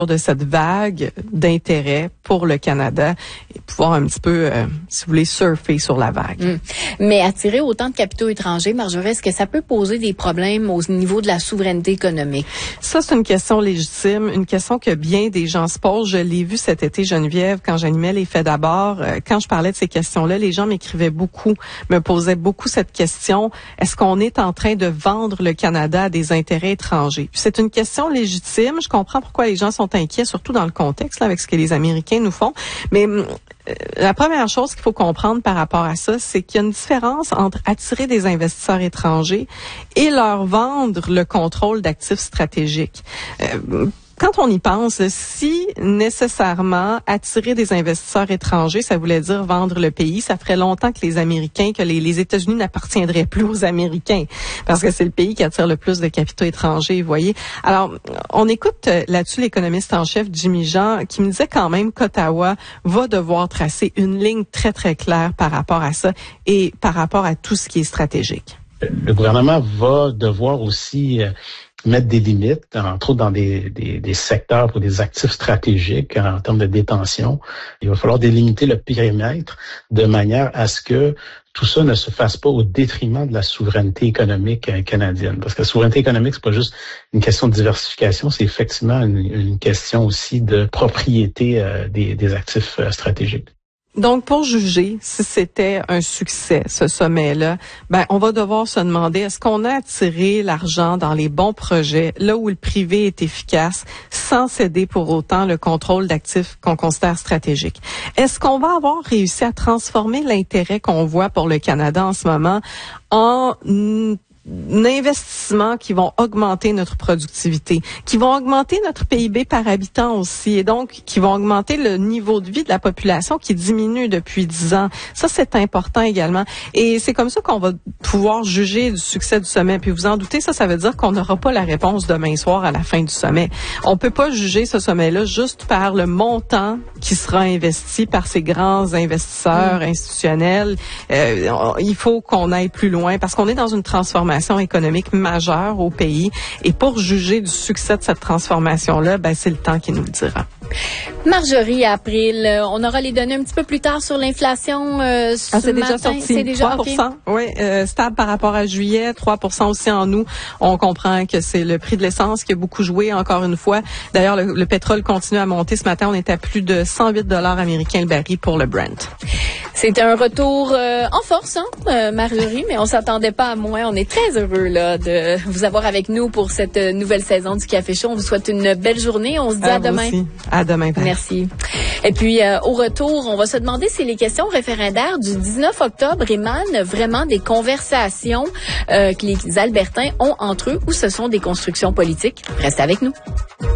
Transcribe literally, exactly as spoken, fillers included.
de cette vague d'intérêt pour le Canada et pouvoir un petit peu, euh, si vous voulez, surfer sur la vague. Mmh. Mais attirer autant de capitaux étrangers, Marjorie, est-ce que ça peut poser des problèmes au niveau de la souveraineté économique? Ça, c'est une question légitime, une question que bien des gens se posent. Je l'ai vu cet été, Geneviève, quand j'animais les Faits d'abord. Euh, quand je parlais de ces questions-là, les gens m'écrivaient beaucoup, me posaient beaucoup cette question. Est-ce qu'on est en train de vendre le Canada à des intérêts étrangers? Puis c'est une question légitime. Je comprends pourquoi les gens sont inquiets, surtout dans le contexte, là, avec ce que les Américains nous font. Mais euh, la première chose qu'il faut comprendre par rapport à ça, c'est qu'il y a une différence entre attirer des investisseurs étrangers et leur vendre le contrôle d'actifs stratégiques. Euh, Quand on y pense, si nécessairement attirer des investisseurs étrangers, ça voulait dire vendre le pays, ça ferait longtemps que les Américains, que les, les États-Unis n'appartiendraient plus aux Américains, parce que c'est le pays qui attire le plus de capitaux étrangers, vous voyez. Alors, on écoute là-dessus l'économiste en chef Jimmy Jean, qui me disait quand même qu'Ottawa va devoir tracer une ligne très, très claire par rapport à ça et par rapport à tout ce qui est stratégique. Le gouvernement va devoir aussi euh, mettre des limites, entre autres dans des, des, des secteurs pour des actifs stratégiques en termes de détention. Il va falloir délimiter le périmètre de manière à ce que tout ça ne se fasse pas au détriment de la souveraineté économique euh, canadienne. Parce que la souveraineté économique, c'est pas juste une question de diversification, c'est effectivement une, une question aussi de propriété euh, des, des actifs euh, stratégiques. Donc, pour juger si c'était un succès, ce sommet-là, ben, on va devoir se demander, est-ce qu'on a attiré l'argent dans les bons projets, là où le privé est efficace, sans céder pour autant le contrôle d'actifs qu'on considère stratégiques? Est-ce qu'on va avoir réussi à transformer l'intérêt qu'on voit pour le Canada en ce moment en d'investissements qui vont augmenter notre productivité, qui vont augmenter notre P I B par habitant aussi, et donc qui vont augmenter le niveau de vie de la population qui diminue depuis dix ans. Ça, c'est important également. Et c'est comme ça qu'on va pouvoir juger du succès du sommet. Puis vous en doutez, ça, ça veut dire qu'on n'aura pas la réponse demain soir à la fin du sommet. On peut pas juger ce sommet-là juste par le montant qui sera investi par ces grands investisseurs mmh. institutionnels. Euh, il faut qu'on aille plus loin parce qu'on est dans une transformation économique majeure au pays. Et pour juger du succès de cette transformation-là, ben, c'est le temps qui nous le dira. Marjorie, April, on aura les données un petit peu plus tard sur l'inflation euh, ce ah, c'est matin. Déjà sorti. C'est déjà trois pour cent. Okay. Oui, euh, stable par rapport à juillet, trois pour cent aussi en août. On comprend que c'est le prix de l'essence qui a beaucoup joué encore une fois. D'ailleurs, le, le pétrole continue à monter. Ce matin, on est à plus de cent huit dollars américains le baril pour le Brent. C'était un retour euh, en force, hein, euh, Marjorie, mais on s'attendait pas à moins. On est très heureux là de vous avoir avec nous pour cette nouvelle saison du Café Chaud. On vous souhaite une belle journée. On se dit à, à demain. Aussi. À demain. Bye. Merci. Et puis, euh, au retour, on va se demander si les questions référendaires du dix-neuf octobre émanent vraiment des conversations euh, que les Albertains ont entre eux ou ce sont des constructions politiques. Restez avec nous.